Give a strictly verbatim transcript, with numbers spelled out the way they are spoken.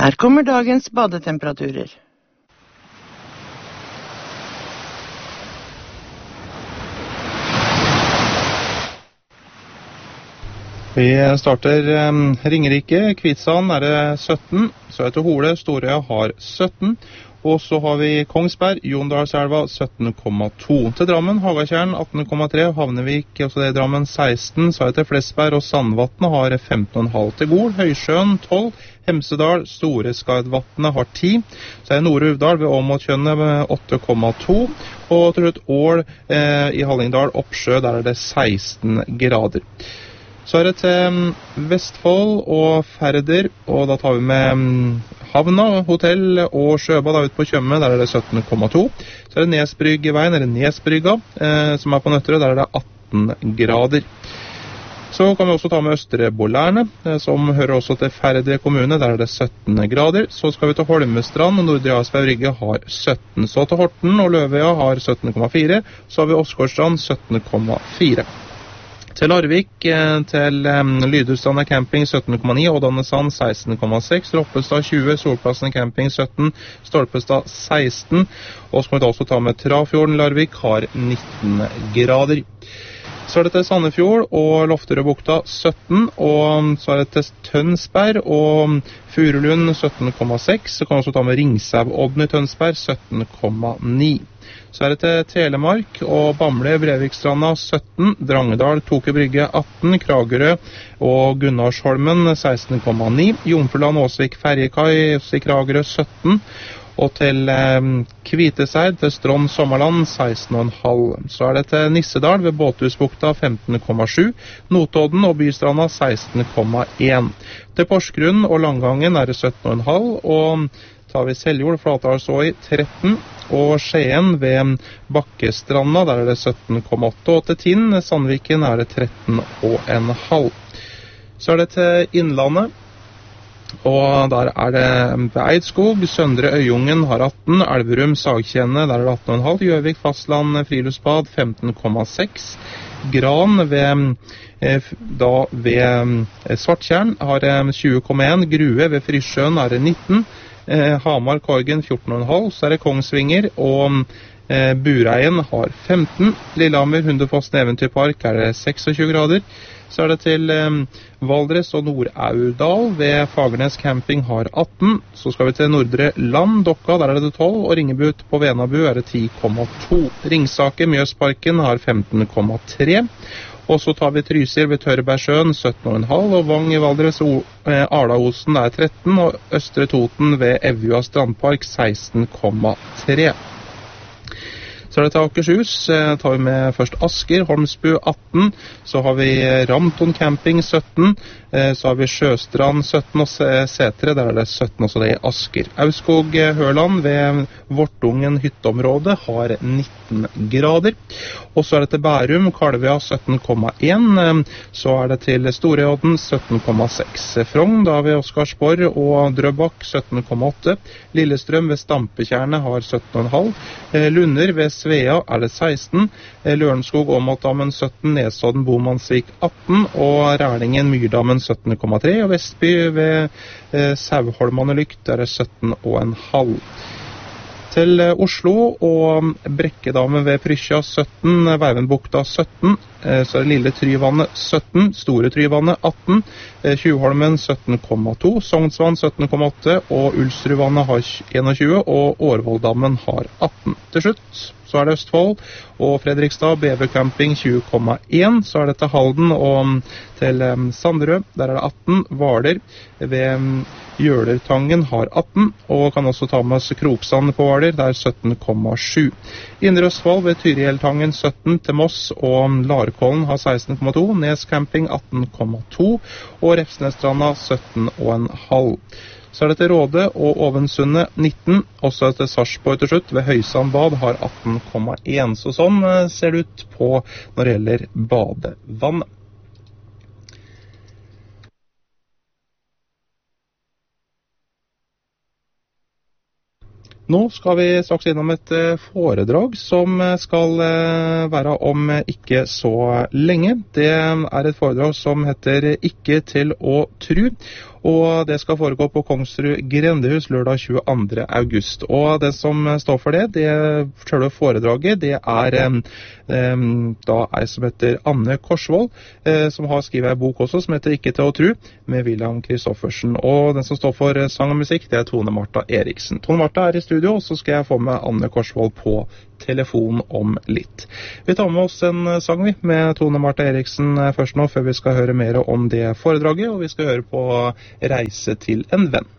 Her kommer dagens badetemperaturer. Vi starter um, Ringerike, Kvitsand er det sytten, så heter Hole, Storøya har sytten, og så har vi Kongsberg, Jondalselva sytten komma to. Til Drammen, Hagatjern atten komma tre, Havnevik, også det Drammen seksten, så heter Flesberg og Sandvatnet har femten komma fem. Til Gol, Høysjøen tolv, Hemsedal, Store Skadvatnet har ti, så er Nore Uvdal ved Åmotkjønnet med åtte komma to, og til slutt Ål eh, i Hallingdal, Oppsjø, der er det seksten grader. Så er det til Vestfold og Færder, og da tar vi med Havna, hotell og sjøbad ute på Tjøme, der er det sytten komma to. Så er det Nesbryggeveien, eller Nesbrygga, eh, som er på Nøtterøy, der er det atten grader. Så kan vi også ta med Østre Bollerne, eh, som hører også til Færder kommune, der er det sytten grader. Så skal vi til Holmestrand, og Nordre Jarlsberg Brygge har sytten. Så til Horten og Løvøya har sytten komma fire, så har vi Åsgårdstrand sytten komma fire. Til Larvik, til um, Lydurstranda camping sytten komma ni, Ådane-Sand seksten komma seks, Roppestad tjue, Solplassen camping sytten, Stolpestad seksten, og så kan vi også ta med Trafjorden, Larvik har nitten grader. Så er det til Sandefjord og Lofterødbukta sytten, og så er det til Tønsberg og Furulund sytten komma seks, så kan vi også ta med Ringsau-Odden i Tønsberg sytten komma ni. Så er det til Telemark og Bamble, Brevikstranda sytten, Drangedal, Toke Brygge atten, Kragerø og Gunnarsholmen seksten komma ni, Jomfruland, Åsvik, Ferjekai i Kragerø sytten, og til eh, Kviteseid, til Strond, Sommerland seksten komma fem. Så er det til Nissedal ved Båthusbukta femten komma sju, Notodden og Bystranda seksten komma en. Til Porsgrunn og Langangen er det sytten komma fem, og tar vi Seljord, Flatdalsåi tretten, og Skien ved Bakkestranda, der er det sytten komma åtte, og til Tinn, Sandviken er det tretten komma fem. Så er det til Innlandet, og der er det ved Eidskog, Søndre Øyungen har atten, Elverum, Sagkjenne, der er det atten komma fem, Gjøvik, Fastland, Friluftsbad femten komma seks, Gran ved, eh, da ved eh, Svarttjern har det tjue komma en, Grue ved Frysjøen er det nitten, Eh, Hamar, Korgen fjorten komma fem, så er det Kongsvinger, og eh, Bureien har femten, Lillehammer, Hundefossen Eventyrpark er det seksogtjue grader, så er det til eh, Valdres og Nord-Aurdal ved Fagernes camping har atten, så skal vi til Nordre Land, Dokka, der er det tolv, og Ringebu på Venabu er det ti komma to. Ringsaker, Mjøsparken har femten komma tre, og så tar vi Trysil ved Tørrebærsjøen sytten komma fem, og Vang i Valdres, eh, Arlaosen er tretten, og Østre Toten ved Evjua Strandpark seksten komma tre. Så er det til Akershus, eh, tar vi med først Asker, Holmsbu atten, så har vi Ramton camping sytten, eh, så har vi Sjøstrand sytten og Setre, der er det sytten også det i Asker. Auskog Hørland ved Vortungen hytteområde har nitten grader, og så er det til Bærum, Kalvøya sytten komma en, så er det til Storeodden sytten komma seks. Frogn, da har vi Oscarsborg og Drøbak sytten komma åtte, Lillestrøm ved Stampekjerne har sytten komma fem, Lunder ved Svea er det seksten, Lørenskog Åmotdammen sytten, Nesodden Bomansvik atten, og Rælingen Myrdammen sytten komma tre, og Vestby ved eh, Sauholmane Lykt er det sytten komma fem. Til Oslo og Brekkedammen ved Prysja sytten, Veivenbukta sytten, så er det Lille Tryvannet sytten, Store Tryvannet atten, Tjuvholmen sytten komma to, Sognsvann sytten komma åtte, og Ulsrudvannet har tjueen, og Årvolddammen har atten. Til slutt så er det Østfold og Fredrikstad, B V Camping tjue komma en, så er det til Halden og til Sanderød, der er det atten, Hvaler ved Gjølertangen har atten, og kan også ta med oss Kroksand på Hvaler, der sytten komma sju. Indre Østfold ved Tyrihjeltangen sytten, til Moss og Larkollen har seksten komma to, Nes Camping atten komma to, og Refsnesstranda sytten komma fem. Så er det til Råde og Ovensundet nitten, også er det til Sarpsborg til slutt, ved Høysand bad har atten komma en. Så sånn ser det ut på når det gjelder badevannet. Nå skal vi straks innom et foredrag som skal være om ikke så lenge. Det er et foredrag som heter Ikke til å tru, Og det skal foregå på Kongsrud Grendehus lørdag tjueandre august. Og det som står for det, det selve foredraget, det er um, da ei som heter Anne Korsvold, eh, som har skrevet en bok også, som heter Ikke til å tru, med William Kristoffersen. Og den som står for sang og musikk, det er Tone Marta Eriksen. Tone Marta er i studio, og så skal jeg få med Anne Korsvold på telefon om litt. Vi tar med oss en sang vi, med Tone Marta Eriksen først nå, før vi skal høre mer om det foredraget, og vi skal høre på Reise til en venn.